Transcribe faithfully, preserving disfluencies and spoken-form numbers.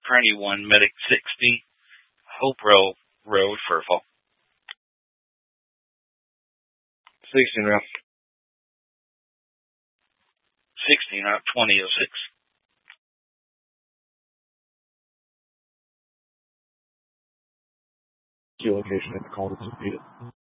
Kearney one, Medic sixty, Hope Row Road, Furfall. sixteen, Ralph. sixteen, Route twenty oh six. Key location at the call to defeat it.